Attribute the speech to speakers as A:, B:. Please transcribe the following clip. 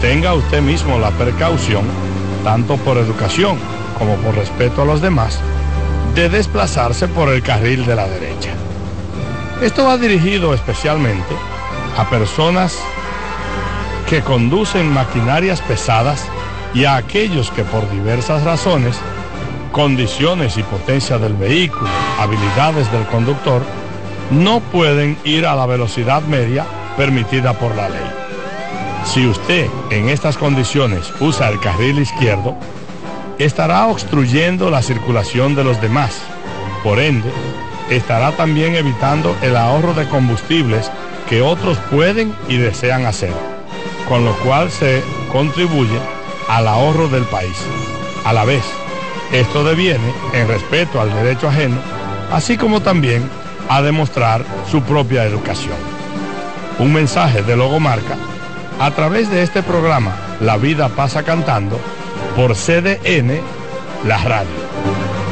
A: tenga usted mismo la precaución, tanto por educación como por respeto a los demás, de desplazarse por el carril de la derecha. Esto va dirigido especialmente a personas que conducen maquinarias pesadas y a aquellos que por diversas razones, condiciones y potencia del vehículo, habilidades del conductor, no pueden ir a la velocidad media permitida por la ley. Si usted en estas condiciones usa el carril izquierdo, estará obstruyendo la circulación de los demás. Por ende, estará también evitando el ahorro de combustibles que otros pueden y desean hacer, con lo cual se contribuye al ahorro del país. A la vez, esto deviene en respeto al derecho ajeno, así como también a demostrar su propia educación. Un mensaje de Logomarca a través de este programa La Vida Pasa Cantando por CDN, la radio.